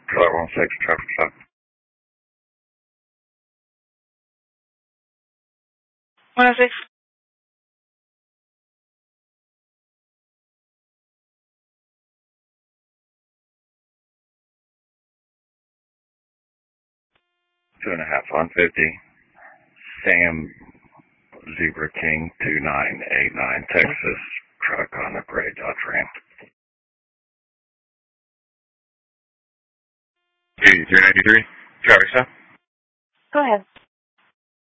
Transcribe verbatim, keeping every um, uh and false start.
Trailer one six, traffic stop. one oh six. Two and a half on fifty. Sam Zebra King two nine eight nine, Texas. Truck on the gray Dodge Ram. three ninety-three, traffic stop. Go ahead.